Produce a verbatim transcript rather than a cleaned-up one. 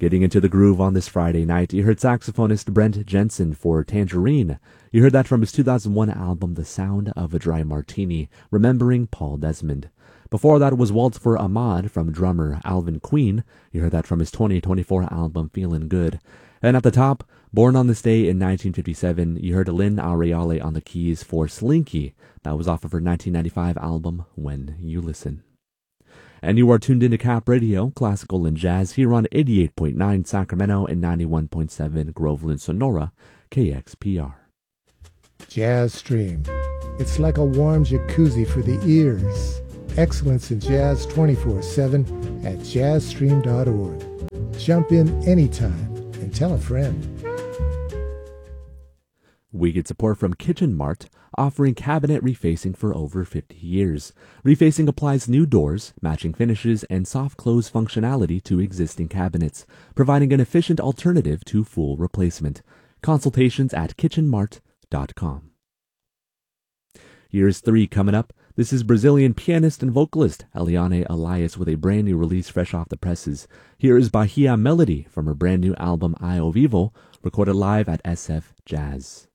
Getting into the groove on this Friday night, you heard saxophonist Brent Jensen for Tangerine. You heard that from his two thousand one album The Sound of a Dry Martini, remembering Paul Desmond. Before that was Waltz for Ahmad from drummer Alvin Queen. You heard that from his twenty twenty-four album Feelin' Good. And at the top, born on this day in nineteen fifty-seven, you heard Lynn Ariale on the keys for Slinky. That was off of her nineteen ninety-five album When You Listen. And you are tuned into Cap Radio, classical and jazz, here on eighty-eight point nine Sacramento and ninety-one point seven Groveland, Sonora, K X P R. Jazz Stream. It's like a warm jacuzzi for the ears. Excellence in jazz twenty-four seven at jazz stream dot org. Jump in anytime and tell a friend. We get support from Kitchen Mart, offering cabinet refacing for over fifty years. Refacing applies new doors, matching finishes, and soft close functionality to existing cabinets, providing an efficient alternative to full replacement. Consultations at kitchen mart dot com. Here's three coming up. This is Brazilian pianist and vocalist Eliane Elias with a brand new release fresh off the presses. Here is Bahia Melody from her brand new album I O Vivo, recorded live at S F Jazz.